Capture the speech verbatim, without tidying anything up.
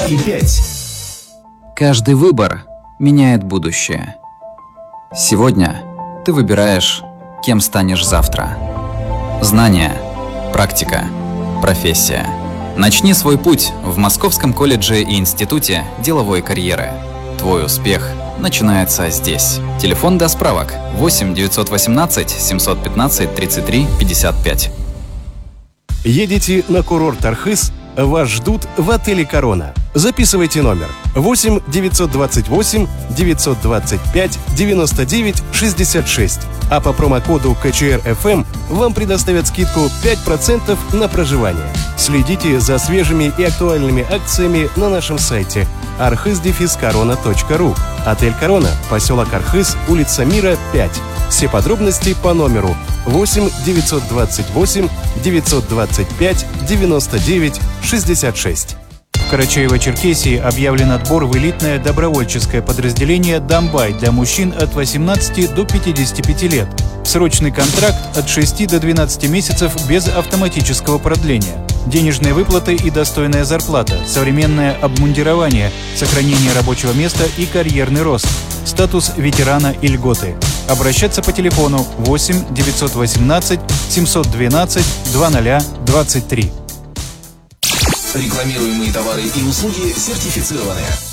и пять. Каждый выбор меняет будущее. Сегодня ты выбираешь, кем станешь завтра. Знания, практика, профессия. Начни свой путь в Московском колледже и институте деловой карьеры. Твой успех начинается здесь. Телефон для справок восемь девятьсот восемнадцать семьсот пятнадцать тридцать три пятьдесят пять. Едете на курорт Архыз? Вас ждут в отеле «Корона». Записывайте номер восемь девятьсот двадцать восемь девятьсот двадцать пять девяносто девять шестьдесят шесть. А по промокоду ка че эр эф эм вам предоставят скидку пять процентов на проживание. Следите за свежими и актуальными акциями на нашем сайте архыз дефис корона точка ру. Отель «Корона», поселок Архыз, улица Мира, пять. Все подробности по номеру восемь девятьсот двадцать восемь девятьсот двадцать пять девяносто девять шестьдесят шесть. В Карачаево-Черкесии объявлен отбор в элитное добровольческое подразделение «Домбай» для мужчин от восемнадцати до пятидесяти пяти лет. Срочный контракт от шести до двенадцати месяцев без автоматического продления. Денежные выплаты и достойная зарплата, современное обмундирование, сохранение рабочего места и карьерный рост. Статус ветерана и льготы. Обращаться по телефону восемь девятьсот восемнадцать семьсот двенадцать двадцать двадцать три. Рекламируемые товары и услуги сертифицированы.